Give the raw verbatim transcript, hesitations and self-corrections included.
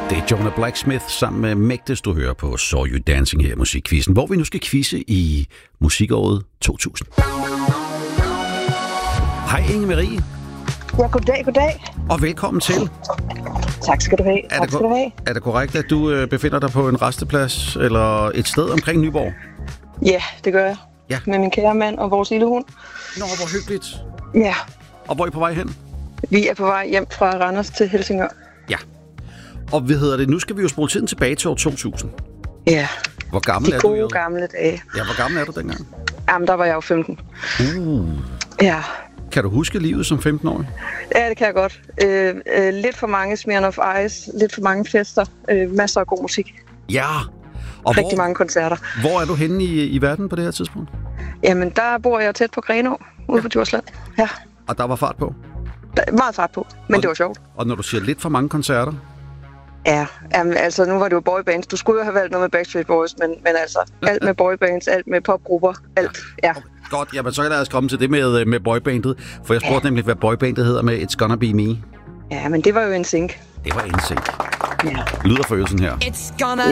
Det er Jonah Blacksmith sammen med Mægtes, du hører på Saw You Dancing her i Musikquizzen, hvor vi nu skal quizze i musikåret to tusind. Hej Inge-Marie. Ja, goddag, goddag. Og velkommen til. Tak skal du have. Er tak det, skal du have. Er det korrekt, at du øh, befinder dig på en resteplads eller et sted omkring Nyborg? Ja, det gør jeg. Ja. Med min kære mand og vores lille hund. Nå, hvor hyggeligt. Ja. Og hvor er I på vej hen? Vi er på vej hjem fra Randers til Helsingør. Ja. Og hvad hedder det? Nu skal vi jo spole tiden tilbage til år to tusind. Ja. Hvor gammel De er du? gode gamle dage. Ja, hvor gammel er du dengang? Jamen, der var jeg jo femten. Uh. Ja. Kan du huske livet som femten-årig? Ja, det kan jeg godt. Øh, øh, lidt for mange Smirnoff Ice, lidt for mange fester, øh, masser af god musik. Ja. Og Rigtig hvor, mange koncerter. Hvor er du henne i, i verden på det her tidspunkt? Jamen, der bor jeg tæt på Grenaa, ude ja. på Djursland. Ja. Og der var fart på? Der er meget fart på, men og, det var sjovt. Og når du siger lidt for mange koncerter? Ja, jamen, altså nu var det jo boybands. Du skulle jo have valgt noget med Backstreet Boys, men, men altså alt med boybands, alt med popgrupper, alt, ja. Okay, godt, jamen så kan lad os komme til det med, med boybandet, for jeg spurgte ja. nemlig, hvad boybandet hedder med It's Gonna Be Me. Ja, men det var jo en sync. Det var en sync. Ja. Lyder for sådan her. It's gonna